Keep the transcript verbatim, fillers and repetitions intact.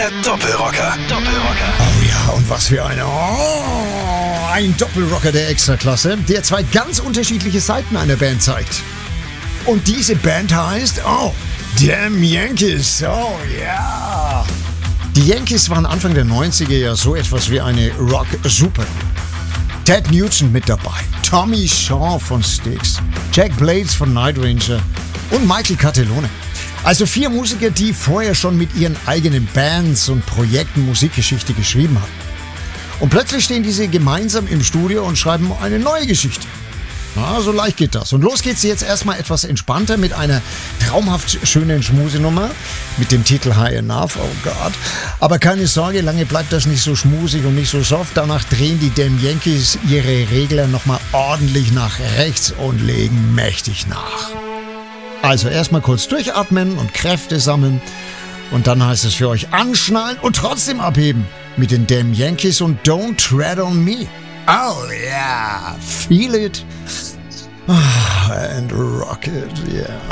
Der Doppelrocker. Doppelrocker. Oh ja, und was für eine... Oh, ein Doppelrocker der Extraklasse, der zwei ganz unterschiedliche Seiten einer Band zeigt. Und diese Band heißt... Oh, Damn Yankees. Oh ja. Die Yankees waren Anfang der neunziger ja so etwas wie eine Rock-Super. Ted Nugent mit dabei, Tommy Shaw von Styx, Jack Blades von Night Ranger und Michael Catalone. Also vier Musiker, die vorher schon mit ihren eigenen Bands und Projekten Musikgeschichte geschrieben haben. Und plötzlich stehen diese gemeinsam im Studio und schreiben eine neue Geschichte. Na, so leicht geht das. Und los geht's jetzt erstmal etwas entspannter mit einer traumhaft schönen Schmusenummer mit dem Titel High Enough, oh Gott. Aber keine Sorge, lange bleibt das nicht so schmusig und nicht so soft. Danach drehen die Damn Yankees ihre Regler nochmal ordentlich nach rechts und legen mächtig nach. Also erstmal kurz durchatmen und Kräfte sammeln. Und dann heißt es für euch anschnallen und trotzdem abheben mit den Damn Yankees und Don't Tread on Me. Oh yeah, feel it and rock it, yeah.